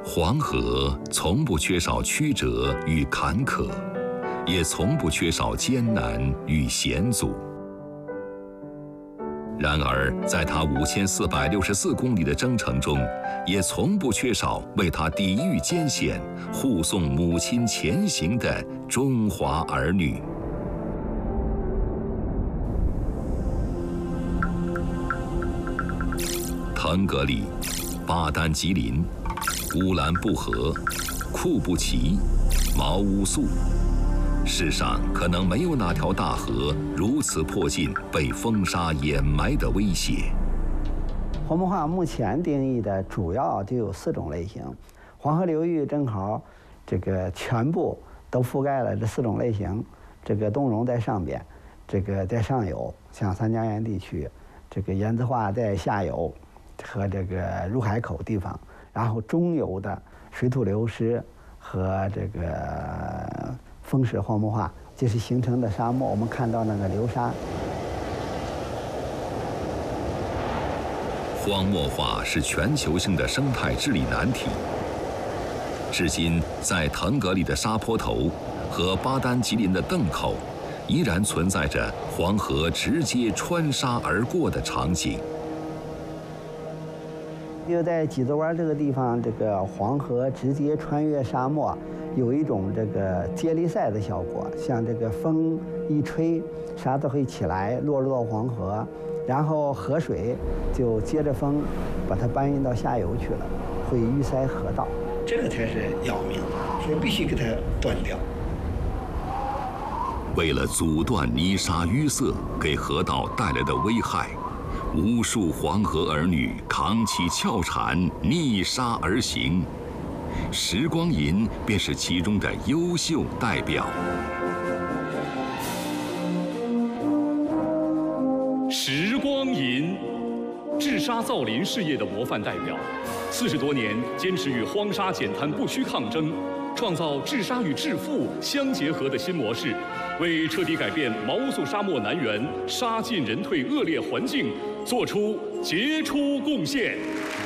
黄河从不缺少曲折与坎坷，也从不缺少艰难与险阻。然而，在它5464公里的征程中，也从不缺少为它抵御艰险、护送母亲前行的中华儿女。腾格里、巴丹吉林、乌兰布和、库布齐、毛乌素，世上可能没有哪条大河如此迫近被风沙掩埋的威胁。 黄木化目前定义的主要就有4种类型，黄河流域正好这个全部都覆盖了这4种类型。这个东融在上边，这个在上游，像三江源地区，这个盐渍化在下游和这个入海口地方，然后中游的水土流失和这个风蚀荒漠化，就是形成的沙漠。我们看到那个流沙。 荒漠化是全球性的生态治理难题。至今，在腾格里的沙坡头和巴丹吉林的邓口，依然存在着黄河直接穿沙而过的场景。 就在济州湾这个地方，这个黄河直接穿越沙漠，有一种这个接力赛的效果。像这个风一吹，沙子会起来落入到黄河，然后河水就接着风把它搬运到下游去了，会淤塞河道。这个才是要命，所以必须给它断掉。 为了阻断泥沙淤塞给河道带来的危害，无数黄河儿女扛起鞘铲，逆沙而行。时光银便是其中的优秀代表。 时光银，治沙造林事业的模范代表，40多年坚持与荒沙减碳不屈抗争，创造治沙与致富相结合的新模式，为彻底改变毛乌素沙漠南缘沙进人退恶劣环境做出杰出贡献。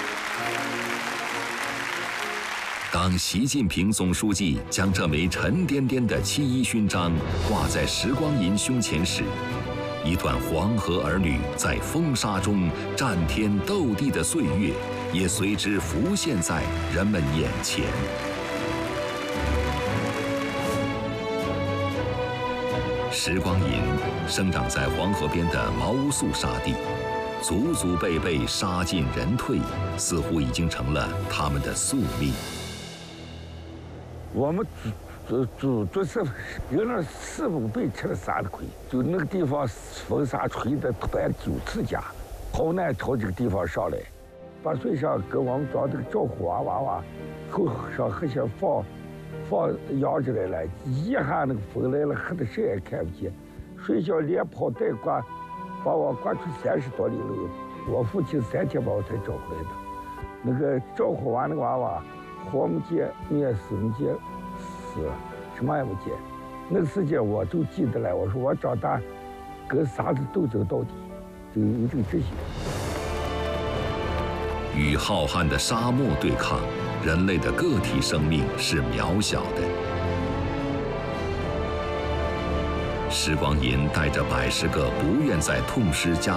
当习近平总书记将这枚沉甸甸的7·1勋章挂在时光银胸前时，一段黄河儿女在风沙中战天斗地的岁月，也随之浮现在人们眼前。时光银生长在黄河边的毛乌素沙地，祖祖辈辈沙进人退，似乎已经成了他们的宿命。 我们就是有那4、5倍吃了沙的亏，就那个地方风沙吹的快9次家，好难从这个地方上来。把水上给我们装这个照护娃，头上黑线放扬着来了，一下那个风来了，黑的谁也看不见。水上连跑带挂，把我挂出30多里路。我父亲3天把我才找回来的。那个照护完那个娃娃，活没见，面死没见，死什么也没见。那个时间我都记得了。我说我长大跟啥子斗争到底，就有这个志向。 与浩瀚的沙漠对抗，人类的个体生命是渺小的。时光银带着110个不愿再痛失家